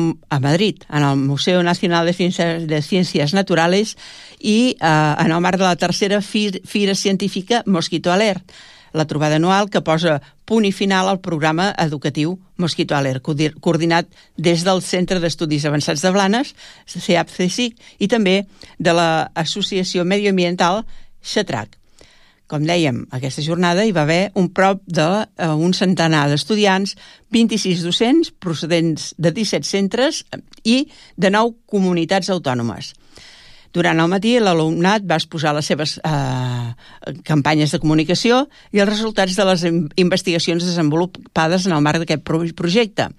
a Madrid, en el Museu Nacional de Ciencias Naturales i en el marc de la tercera Fira Científica Mosquito Alert, la trobada anual que posa punt i final al programa educatiu Mosquito Alert, coordinat des del Centre d'Estudis Avançats de Blanes, CEAP-CSIC, i també de l'Associació Medioambiental Xatrac. Com dèiem, aquesta jornada hi va haver un prop d'un centenar d'estudiants, 26 docents procedents de 17 centres i de 9 comunitats autònomes. Durant el matí, l'alumnat va exposar les seves campanyes de comunicació i els resultats de les investigacions desenvolupades en el marc d'aquest projecte.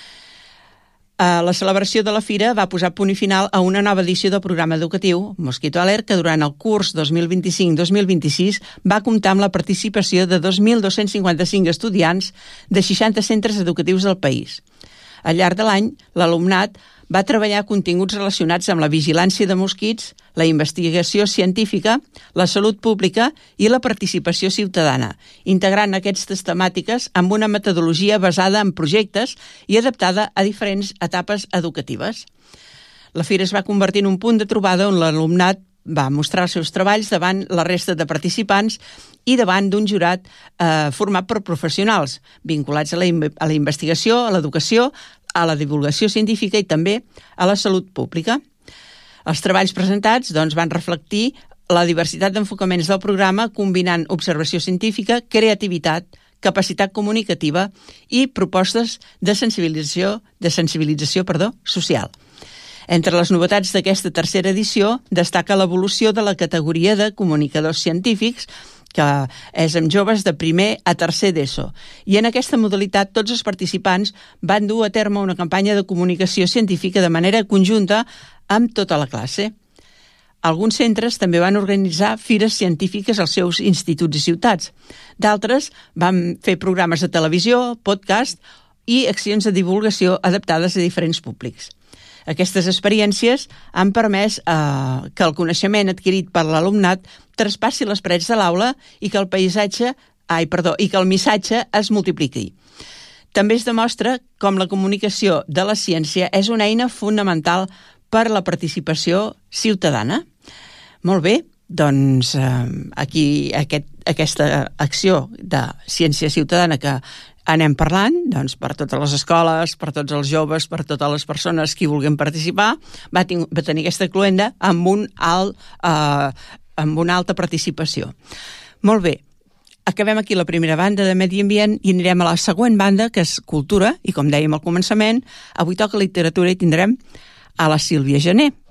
La celebració de la fira va posar punt i final a una nova edició del programa educatiu Mosquito Alert, que durant el curs 2025-2026 va comptar amb la participació de 2.255 estudiants de 60 centres educatius del país. Al llarg de l'any, l'alumnat va treballar continguts relacionats amb la vigilància de mosquits, la investigació científica, la salut pública i la participació ciutadana, integrant aquestes temàtiques amb una metodologia basada en projectes i adaptada a diferents etapes educatives. La fira es va convertir en un punt de trobada on l'alumnat va mostrar els seus treballs davant la resta de participants i davant d'un jurat format per professionals vinculats a la investigació, a l'educació, a la divulgació científica i també a la salut pública. Els treballs presentats van reflectir la diversitat d'enfocaments del programa, combinant observació científica, creativitat, capacitat comunicativa i propostes de sensibilització social. Entre les novetats d'aquesta tercera edició destaca l'evolució de la categoria de comunicadors científics, que és amb joves de primer a tercer d'ESO. I en aquesta modalitat tots els participants van dur a terme una campanya de comunicació científica de manera conjunta amb tota la classe. Alguns centres també van organitzar fires científiques als seus instituts i ciutats. D'altres van fer programes de televisió, podcast i accions de divulgació adaptades a diferents públics. Aquestes experiències han permès que el coneixement adquirit per l'alumnat traspassi les parets de l'aula i que el missatge es multipliqui. També es demostra com la comunicació de la ciència és una eina fonamental per la participació ciutadana. Molt bé, doncs aquí aquesta acció de ciència ciutadana que anem parlant, doncs, per totes les escoles, per tots els joves, per totes les persones que hi vulguin participar, va tenir aquesta cloenda amb una alta participació. Molt bé, acabem aquí la primera banda de Medi Ambient i anirem a la següent banda, que és Cultura, i com dèiem al començament, avui toca literatura i tindrem a la Sílvia Gené.